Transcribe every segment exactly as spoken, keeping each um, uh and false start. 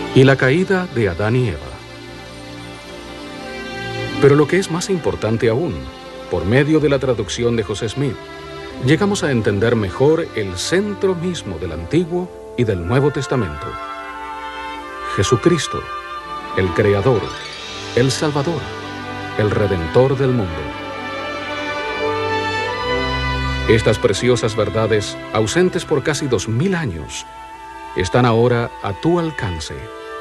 Y la caída de Adán y Eva. Pero lo que es más importante aún, por medio de la traducción de José Smith, llegamos a entender mejor el centro mismo del Antiguo y del Nuevo Testamento. Jesucristo, el Creador, el Salvador, el Redentor del mundo. Estas preciosas verdades, ausentes por casi dos mil años, están ahora a tu alcance.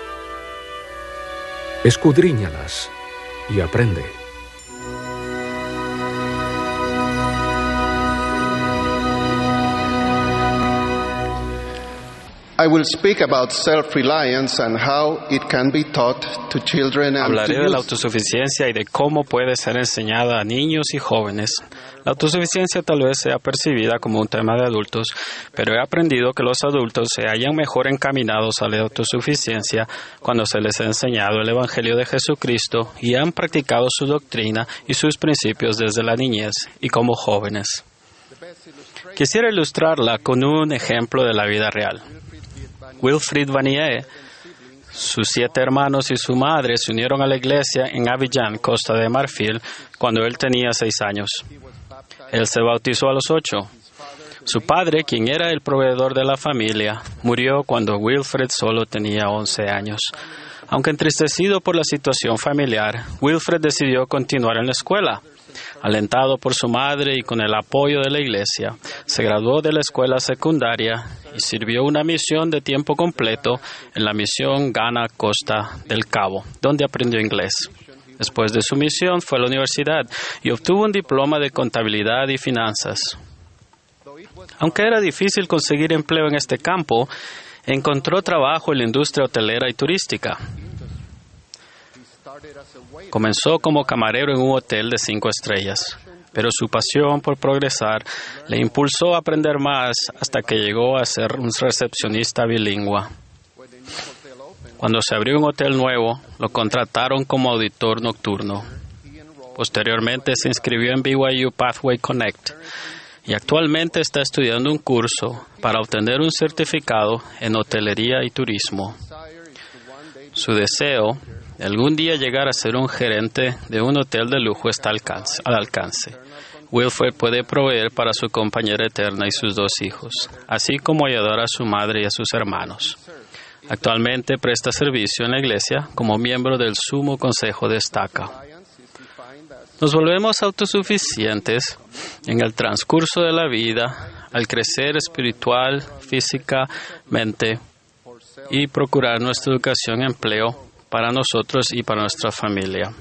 Escudriñalas y aprende. I will speak about self-reliance and how it can be taught to children and Hablaré to de la youth. autosuficiencia y de cómo puede ser enseñada a niños y jóvenes. La autosuficiencia tal vez sea percibida como un tema de adultos, pero he aprendido que los adultos se hallan mejor encaminados a la autosuficiencia cuando se les ha enseñado el Evangelio de Jesucristo y han practicado su doctrina y sus principios desde la niñez y como jóvenes. Quisiera ilustrarla con un ejemplo de la vida real. Wilfrid Vanier, sus siete hermanos y su madre se unieron a la iglesia en Abidjan, Costa de Marfil, cuando él tenía seis años. Él se bautizó a los ocho. Su padre, quien era el proveedor de la familia, murió cuando Wilfred solo tenía once años. Aunque entristecido por la situación familiar, Wilfred decidió continuar en la escuela. Alentado por su madre y con el apoyo de la iglesia, se graduó de la escuela secundaria y sirvió una misión de tiempo completo en la misión Ghana Costa del Cabo, donde aprendió inglés. Después de su misión fue a la universidad y obtuvo un diploma de contabilidad y finanzas. Aunque era difícil conseguir empleo en este campo, encontró trabajo en la industria hotelera y turística. Comenzó como camarero en un hotel de cinco estrellas, pero su pasión por progresar le impulsó a aprender más hasta que llegó a ser un recepcionista bilingüe. Cuando se abrió un hotel nuevo, lo contrataron como auditor nocturno. Posteriormente se inscribió en B Y U Pathway Connect y actualmente está estudiando un curso para obtener un certificado en hotelería y turismo. Su deseo de algún día llegar a ser un gerente de un hotel de lujo está al alcance. Al alcance. Wilfred puede proveer para su compañera eterna y sus dos hijos, así como ayudar a su madre y a sus hermanos. Actualmente presta servicio en la iglesia como miembro del Sumo Consejo de Estaca. Nos volvemos autosuficientes en el transcurso de la vida al crecer espiritual, físicamente y procurar nuestra educación y empleo para nosotros y para nuestra familia.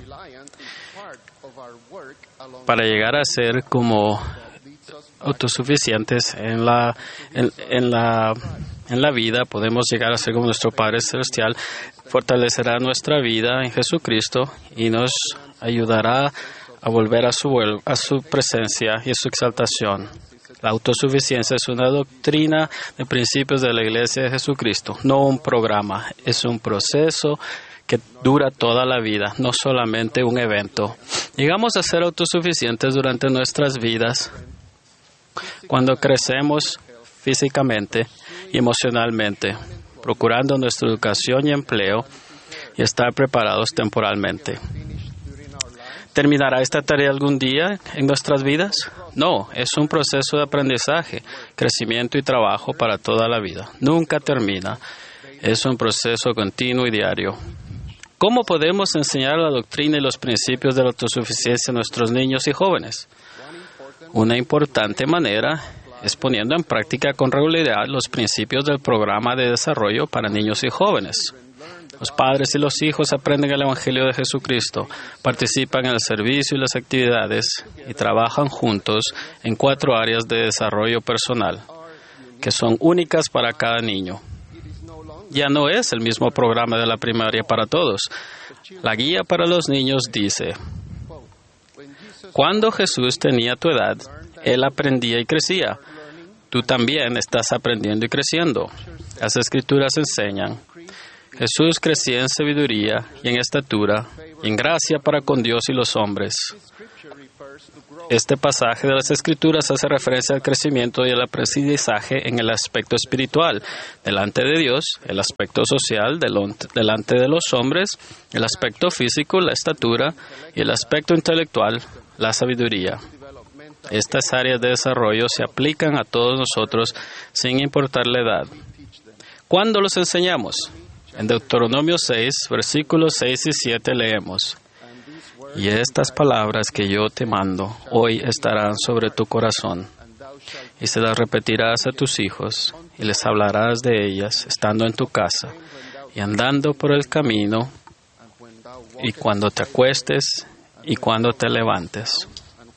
Para llegar a ser como autosuficientes en la, en, en la, en la vida, podemos llegar a ser como nuestro Padre Celestial, fortalecerá nuestra vida en Jesucristo y nos ayudará a volver a su, a su presencia y a su exaltación. La autosuficiencia es una doctrina de principios de la Iglesia de Jesucristo, no un programa, es un proceso que dura toda la vida, no solamente un evento. Llegamos a ser autosuficientes durante nuestras vidas cuando crecemos físicamente y emocionalmente, procurando nuestra educación y empleo y estar preparados temporalmente. ¿Terminará esta tarea algún día en nuestras vidas? No, es un proceso de aprendizaje, crecimiento y trabajo para toda la vida. Nunca termina. Es un proceso continuo y diario. ¿Cómo podemos enseñar la doctrina y los principios de la autosuficiencia a nuestros niños y jóvenes? Una importante manera es poniendo en práctica con regularidad los principios del programa de desarrollo para niños y jóvenes. Los padres y los hijos aprenden el Evangelio de Jesucristo, participan en el servicio y las actividades y trabajan juntos en cuatro áreas de desarrollo personal, que son únicas para cada niño. Ya no es el mismo programa de la primaria para todos. La guía para los niños dice: cuando Jesús tenía tu edad, Él aprendía y crecía. Tú también estás aprendiendo y creciendo. Las Escrituras enseñan: Jesús crecía en sabiduría y en estatura y en gracia para con Dios y los hombres. Este pasaje de las Escrituras hace referencia al crecimiento y al aprendizaje en el aspecto espiritual, delante de Dios, el aspecto social, delante de los hombres, el aspecto físico, la estatura, y el aspecto intelectual, la sabiduría. Estas áreas de desarrollo se aplican a todos nosotros sin importar la edad. ¿Cuándo los enseñamos? En Deuteronomio seis, versículos seis y siete leemos: Y estas palabras que yo te mando hoy estarán sobre tu corazón, y se las repetirás a tus hijos, y les hablarás de ellas estando en tu casa, y andando por el camino, y cuando te acuestes, y cuando te levantes.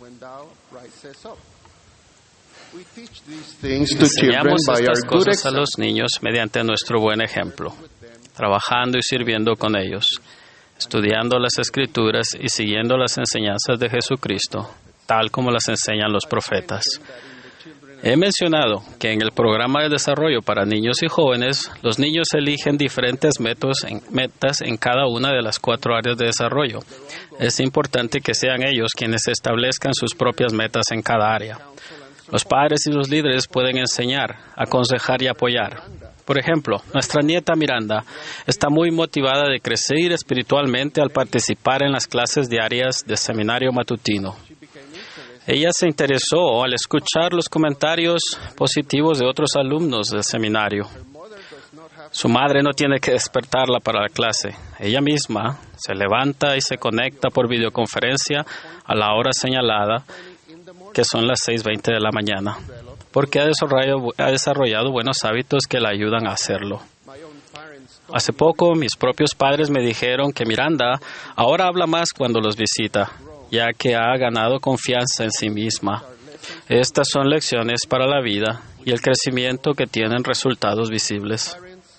Enseñamos estas cosas a los niños mediante nuestro buen ejemplo, trabajando y sirviendo con ellos, estudiando las Escrituras y siguiendo las enseñanzas de Jesucristo, tal como las enseñan los profetas. He mencionado que en el programa de desarrollo para niños y jóvenes, los niños eligen diferentes métodos en, metas en cada una de las cuatro áreas de desarrollo. Es importante que sean ellos quienes establezcan sus propias metas en cada área. Los padres y los líderes pueden enseñar, aconsejar y apoyar. Por ejemplo, nuestra nieta Miranda está muy motivada de crecer espiritualmente al participar en las clases diarias de seminario matutino. Ella se interesó al escuchar los comentarios positivos de otros alumnos del seminario. Su madre no tiene que despertarla para la clase. Ella misma se levanta y se conecta por videoconferencia a la hora señalada, que son las seis veinte de la mañana, porque ha desarrollado, ha desarrollado buenos hábitos que la ayudan a hacerlo. Hace poco, mis propios padres me dijeron que Miranda ahora habla más cuando los visita, ya que ha ganado confianza en sí misma. Estas son lecciones para la vida y el crecimiento que tienen resultados visibles.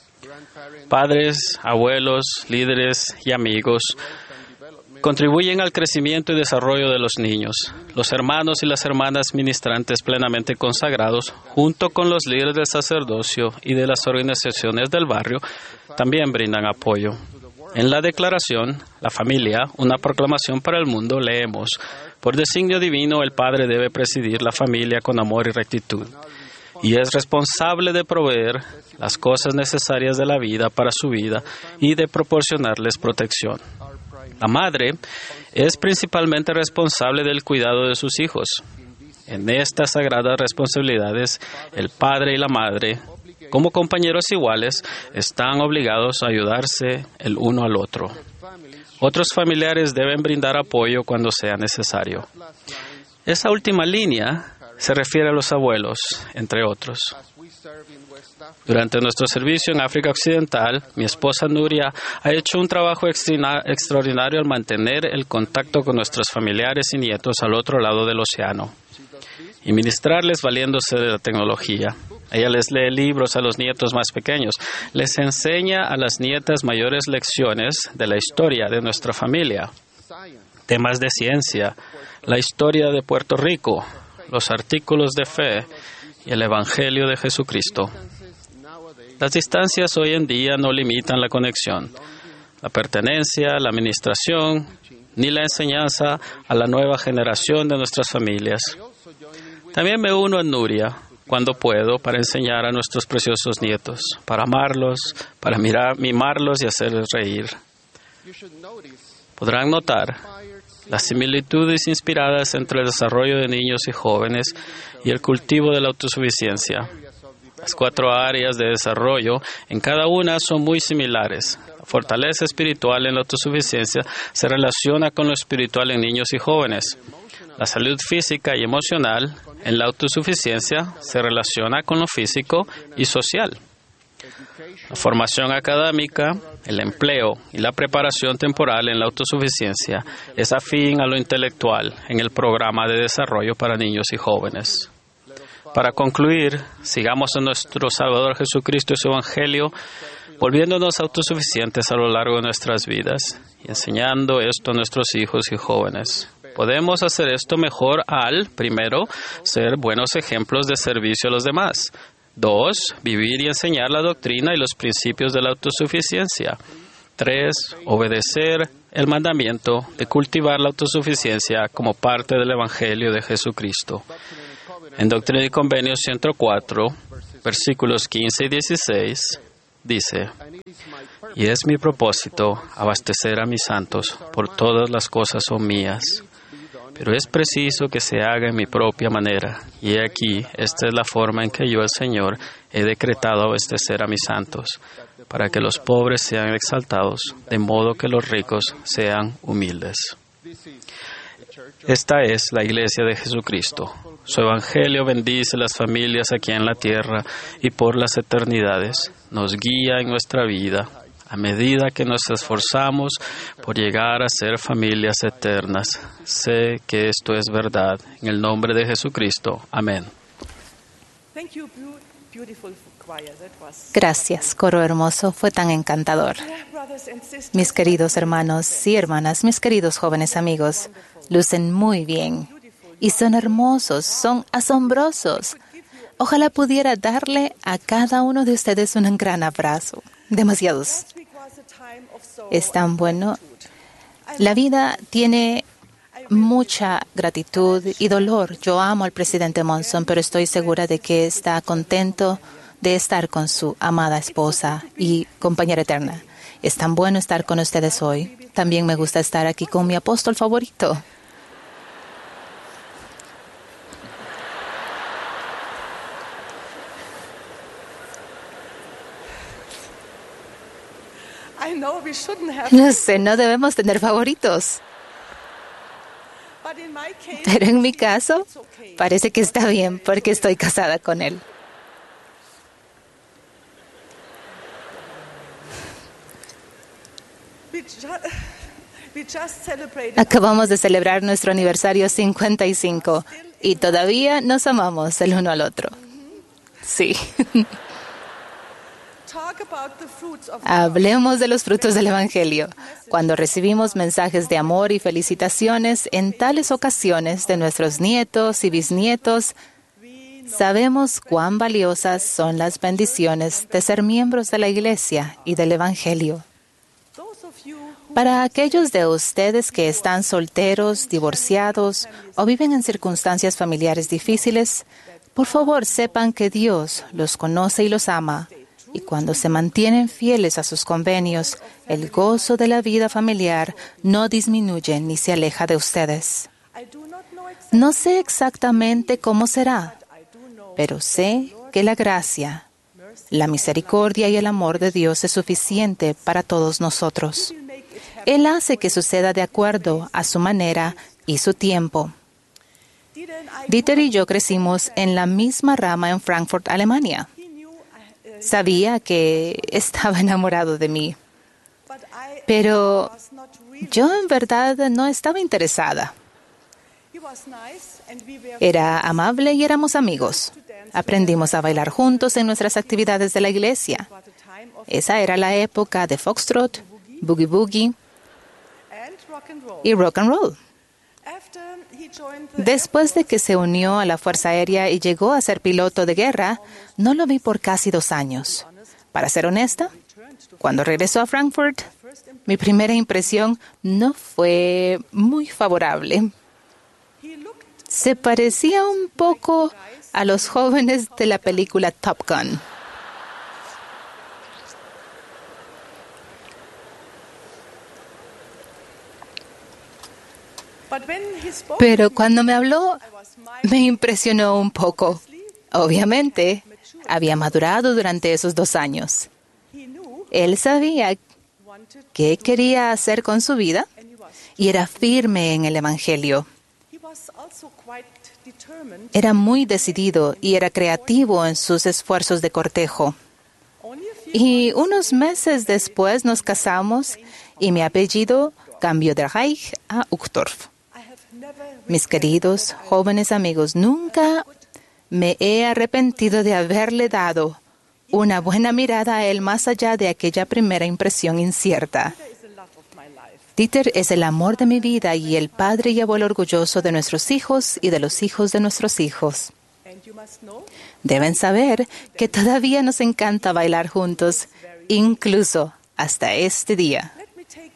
Padres, abuelos, líderes y amigos contribuyen al crecimiento y desarrollo de los niños. Los hermanos y las hermanas ministrantes plenamente consagrados, junto con los líderes del sacerdocio y de las organizaciones del barrio, también brindan apoyo. En la declaración, la familia, una proclamación para el mundo, leemos: por designio divino, el Padre debe presidir la familia con amor y rectitud, y es responsable de proveer las cosas necesarias de la vida para su vida y de proporcionarles protección. La madre es principalmente responsable del cuidado de sus hijos. En estas sagradas responsabilidades, el padre y la madre, como compañeros iguales, están obligados a ayudarse el uno al otro. Otros familiares deben brindar apoyo cuando sea necesario. Esa última línea se refiere a los abuelos, entre otros. Durante nuestro servicio en África Occidental, mi esposa Nuria ha hecho un trabajo extraordinario al mantener el contacto con nuestros familiares y nietos al otro lado del océano y ministrarles valiéndose de la tecnología. Ella les lee libros a los nietos más pequeños, les enseña a las nietas mayores lecciones de la historia de nuestra familia, temas de ciencia, la historia de Puerto Rico, los artículos de fe y el Evangelio de Jesucristo. Las distancias hoy en día no limitan la conexión, la pertenencia, la administración, ni la enseñanza a la nueva generación de nuestras familias. También me uno a Nuria cuando puedo para enseñar a nuestros preciosos nietos, para amarlos, para mirar, mimarlos y hacerles reír. Podrán notar las similitudes inspiradas entre el desarrollo de niños y jóvenes y el cultivo de la autosuficiencia. Las cuatro áreas de desarrollo en cada una son muy similares. La fortaleza espiritual en la autosuficiencia se relaciona con lo espiritual en niños y jóvenes. La salud física y emocional en la autosuficiencia se relaciona con lo físico y social. La formación académica, el empleo y la preparación temporal en la autosuficiencia es afín a lo intelectual en el programa de desarrollo para niños y jóvenes. Para concluir, sigamos a nuestro Salvador Jesucristo y su Evangelio, volviéndonos autosuficientes a lo largo de nuestras vidas y enseñando esto a nuestros hijos y jóvenes. Podemos hacer esto mejor al, primero, ser buenos ejemplos de servicio a los demás. Dos, vivir y enseñar la doctrina y los principios de la autosuficiencia. Tres, obedecer, el mandamiento de cultivar la autosuficiencia como parte del Evangelio de Jesucristo. En Doctrina y Convenios ciento cuatro, versículos quince y dieciséis, dice: y es mi propósito abastecer a mis santos, por todas las cosas son mías. Pero es preciso que se haga en mi propia manera, y he aquí, esta es la forma en que yo, el Señor, he decretado abastecer a mis santos, para que los pobres sean exaltados, de modo que los ricos sean humildes. Esta es la Iglesia de Jesucristo. Su Evangelio bendice las familias aquí en la tierra y por las eternidades. Nos guía en nuestra vida a medida que nos esforzamos por llegar a ser familias eternas. Sé que esto es verdad. En el nombre de Jesucristo. Amén. Gracias, coro hermoso, fue tan encantador. Mis queridos hermanos y hermanas, mis queridos jóvenes amigos, lucen muy bien y son hermosos, son asombrosos. Ojalá pudiera darle a cada uno de ustedes un gran abrazo. Demasiados. Es tan bueno. La vida tiene mucha gratitud y dolor. Yo amo al presidente Monson, pero estoy segura de que está contento de estar con su amada esposa y compañera eterna. Es tan bueno estar con ustedes hoy. También me gusta estar aquí con mi apóstol favorito. No sé, no debemos tener favoritos. Pero en mi caso, parece que está bien porque estoy casada con él. Acabamos de celebrar nuestro aniversario cincuenta y cinco y todavía nos amamos el uno al otro. Sí. Hablemos de los frutos del Evangelio. Cuando recibimos mensajes de amor y felicitaciones en tales ocasiones de nuestros nietos y bisnietos, sabemos cuán valiosas son las bendiciones de ser miembros de la Iglesia y del Evangelio. Para aquellos de ustedes que están solteros, divorciados o viven en circunstancias familiares difíciles, por favor sepan que Dios los conoce y los ama. Y cuando se mantienen fieles a sus convenios, el gozo de la vida familiar no disminuye ni se aleja de ustedes. No sé exactamente cómo será, pero sé que la gracia, la misericordia y el amor de Dios es suficiente para todos nosotros. Él hace que suceda de acuerdo a su manera y su tiempo. Dieter y yo crecimos en la misma rama en Frankfurt, Alemania. Sabía que estaba enamorado de mí, pero yo en verdad no estaba interesada. Era amable y éramos amigos. Aprendimos a bailar juntos en nuestras actividades de la iglesia. Esa era la época de foxtrot, boogie boogie y rock and roll. Después de que se unió a la Fuerza Aérea y llegó a ser piloto de guerra, no lo vi por casi dos años. Para ser honesta, cuando regresó a Frankfurt, mi primera impresión no fue muy favorable. Se parecía un poco a los jóvenes de la película Top Gun. Pero cuando me habló, me impresionó un poco. Obviamente, había madurado durante esos dos años. Él sabía qué quería hacer con su vida y era firme en el Evangelio. Era muy decidido y era creativo en sus esfuerzos de cortejo. Y unos meses después nos casamos y mi apellido cambió de Reich a Uchtdorf. Mis queridos jóvenes amigos, nunca me he arrepentido de haberle dado una buena mirada a él más allá de aquella primera impresión incierta. Dieter es el amor de mi vida y el padre y abuelo orgulloso de nuestros hijos y de los hijos de nuestros hijos. Deben saber que todavía nos encanta bailar juntos, incluso hasta este día.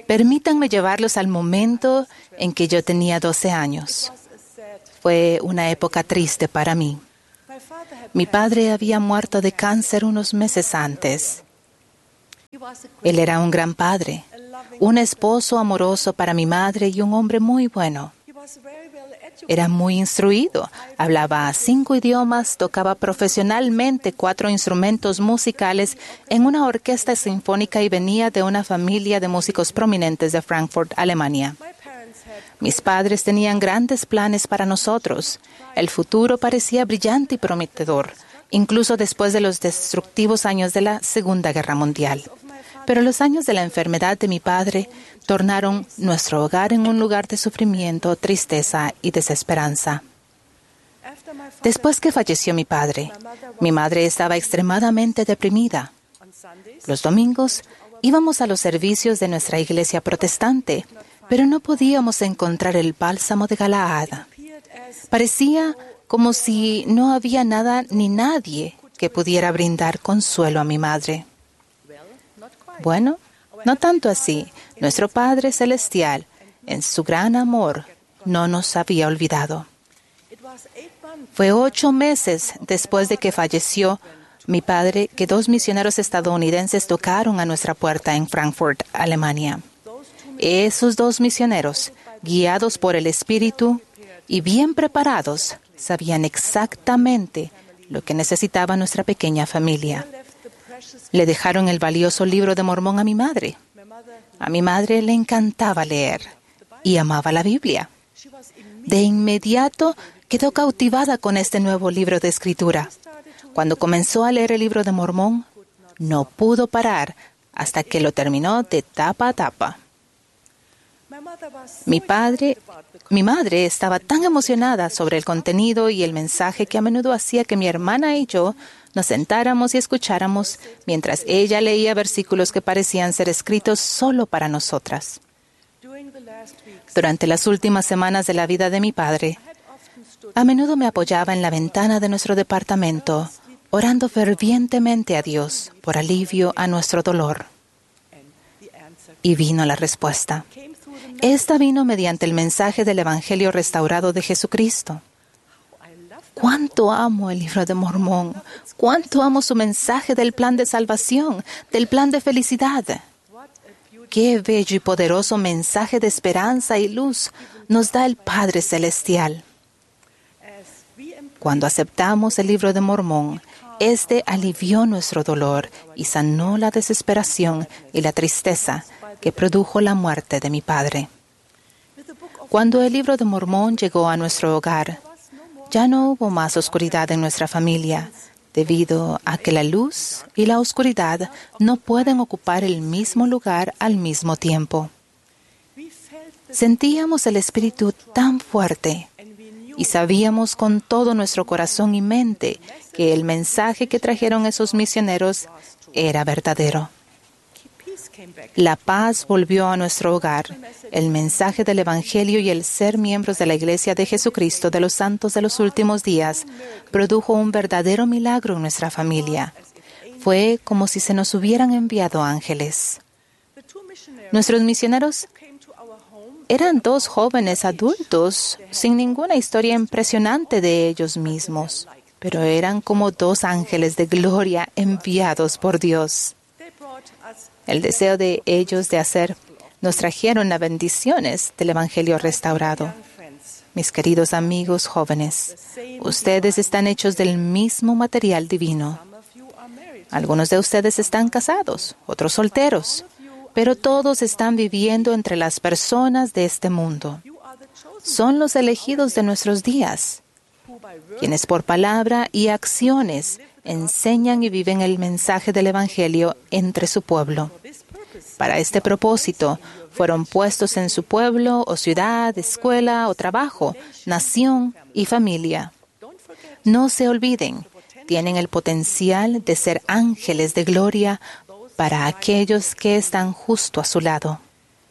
Permítanme llevarlos al momento en que yo tenía doce años. Fue una época triste para mí. Mi padre había muerto de cáncer unos meses antes. Él era un gran padre, un esposo amoroso para mi madre y un hombre muy bueno. Era muy instruido, hablaba cinco idiomas, tocaba profesionalmente cuatro instrumentos musicales en una orquesta sinfónica y venía de una familia de músicos prominentes de Frankfurt, Alemania. Mis padres tenían grandes planes para nosotros. El futuro parecía brillante y prometedor, incluso después de los destructivos años de la Segunda Guerra Mundial. Pero los años de la enfermedad de mi padre tornaron nuestro hogar en un lugar de sufrimiento, tristeza y desesperanza. Después que falleció mi padre, mi madre estaba extremadamente deprimida. Los domingos íbamos a los servicios de nuestra iglesia protestante, pero no podíamos encontrar el bálsamo de Galaad. Parecía como si no había nada ni nadie que pudiera brindar consuelo a mi madre. Bueno, no tanto así. Nuestro Padre Celestial, en su gran amor, no nos había olvidado. Fue ocho meses después de que falleció mi padre que dos misioneros estadounidenses tocaron a nuestra puerta en Frankfurt, Alemania. Esos dos misioneros, guiados por el Espíritu y bien preparados, sabían exactamente lo que necesitaba nuestra pequeña familia. Le dejaron el valioso libro de Mormón a mi madre. A mi madre le encantaba leer y amaba la Biblia. De inmediato quedó cautivada con este nuevo libro de escritura. Cuando comenzó a leer el libro de Mormón, no pudo parar hasta que lo terminó de tapa a tapa. Mi padre, mi madre estaba tan emocionada sobre el contenido y el mensaje que a menudo hacía que mi hermana y yo nos sentáramos y escucháramos mientras ella leía versículos que parecían ser escritos solo para nosotras. Durante las últimas semanas de la vida de mi padre, a menudo me apoyaba en la ventana de nuestro departamento, orando fervientemente a Dios por alivio a nuestro dolor. Y vino la respuesta. Esta vino mediante el mensaje del Evangelio restaurado de Jesucristo. ¡Cuánto amo el libro de Mormón! ¡Cuánto amo su mensaje del plan de salvación, del plan de felicidad! ¡Qué bello y poderoso mensaje de esperanza y luz nos da el Padre Celestial! Cuando aceptamos el libro de Mormón, este alivió nuestro dolor y sanó la desesperación y la tristeza que produjo la muerte de mi padre. Cuando el libro de Mormón llegó a nuestro hogar, ya no hubo más oscuridad en nuestra familia, debido a que la luz y la oscuridad no pueden ocupar el mismo lugar al mismo tiempo. Sentíamos el Espíritu tan fuerte y sabíamos con todo nuestro corazón y mente que el mensaje que trajeron esos misioneros era verdadero. La paz volvió a nuestro hogar. El mensaje del Evangelio y el ser miembros de la Iglesia de Jesucristo de los Santos de los Últimos Días produjo un verdadero milagro en nuestra familia. Fue como si se nos hubieran enviado ángeles. Nuestros misioneros eran dos jóvenes adultos sin ninguna historia impresionante de ellos mismos, pero eran como dos ángeles de gloria enviados por Dios. El deseo de ellos de hacer nos trajeron las bendiciones del Evangelio restaurado. Mis queridos amigos jóvenes, ustedes están hechos del mismo material divino. Algunos de ustedes están casados, otros solteros, pero todos están viviendo entre las personas de este mundo. Son los elegidos de nuestros días, quienes por palabra y acciones enseñan y viven el mensaje del Evangelio entre su pueblo. Para este propósito, fueron puestos en su pueblo o ciudad, escuela o trabajo, nación y familia. No se olviden, tienen el potencial de ser ángeles de gloria para aquellos que están justo a su lado.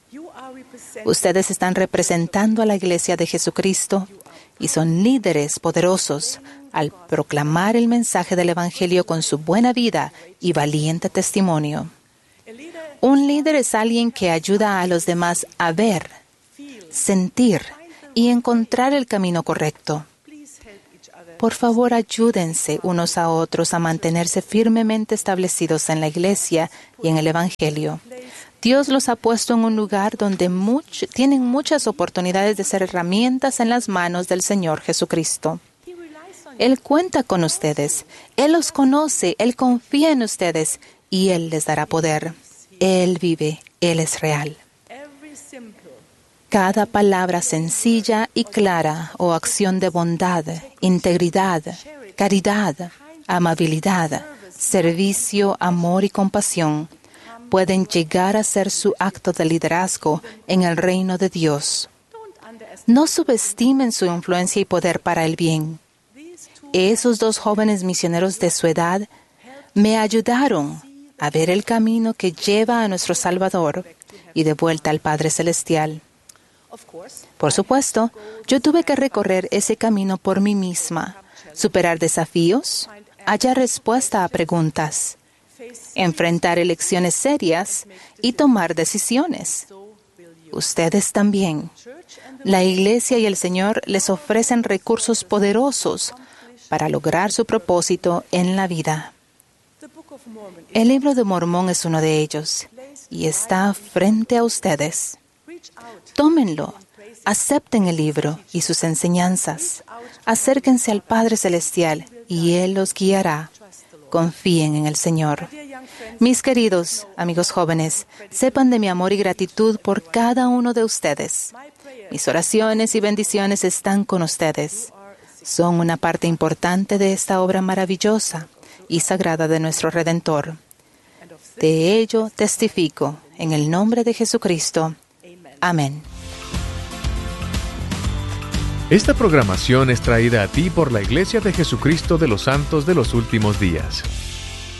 Ustedes están representando a la Iglesia de Jesucristo y son líderes poderosos al proclamar el mensaje del Evangelio con su buena vida y valiente testimonio. Un líder es alguien que ayuda a los demás a ver, sentir y encontrar el camino correcto. Por favor, ayúdense unos a otros a mantenerse firmemente establecidos en la Iglesia y en el Evangelio. Dios los ha puesto en un lugar donde much, tienen muchas oportunidades de ser herramientas en las manos del Señor Jesucristo. Él cuenta con ustedes, Él los conoce, Él confía en ustedes y Él les dará poder. Él vive, Él es real. Cada palabra sencilla y clara o acción de bondad, integridad, caridad, amabilidad, servicio, amor y compasión pueden llegar a ser su acto de liderazgo en el reino de Dios. No subestimen su influencia y poder para el bien. Esos dos jóvenes misioneros de su edad me ayudaron a ver el camino que lleva a nuestro Salvador y de vuelta al Padre Celestial. Por supuesto, yo tuve que recorrer ese camino por mí misma, superar desafíos, hallar respuesta a preguntas, enfrentar elecciones serias y tomar decisiones. Ustedes también. La Iglesia y el Señor les ofrecen recursos poderosos para lograr su propósito en la vida. El libro de Mormón es uno de ellos y está frente a ustedes. Tómenlo, acepten el libro y sus enseñanzas, acérquense al Padre Celestial y Él los guiará. Confíen en el Señor. Mis queridos amigos jóvenes, sepan de mi amor y gratitud por cada uno de ustedes. Mis oraciones y bendiciones están con ustedes. Son una parte importante de esta obra maravillosa y sagrada de nuestro Redentor. De ello testifico en el nombre de Jesucristo. Amén. Esta programación es traída a ti por la Iglesia de Jesucristo de los Santos de los Últimos Días.